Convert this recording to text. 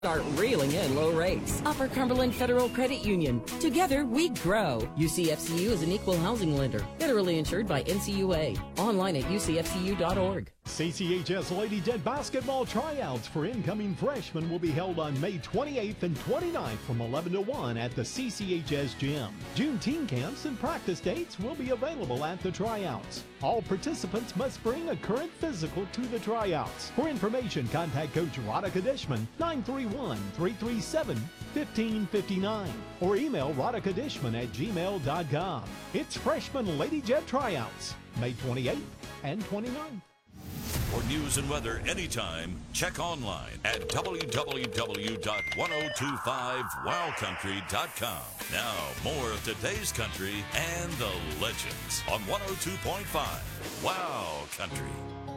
Start reeling in low rates. Upper Cumberland Federal Credit Union. Together, we grow. UCFCU is an equal housing lender. Federally insured by NCUA. Online at ucfcu.org. CCHS Lady Jet basketball tryouts for incoming freshmen will be held on May 28th and 29th from 11 to 1 at the CCHS gym. June teen camps and practice dates will be available at the tryouts. All participants must bring a current physical to the tryouts. For information, contact Coach Radhika Dishman, 931-337-1559, or email radhikadishman@gmail.com. It's Freshman Lady Jet tryouts, May 28th and 29th. For news and weather anytime, check online at www.1025wowcountry.com. Now, more of today's country and the legends on 102.5 Wow Country.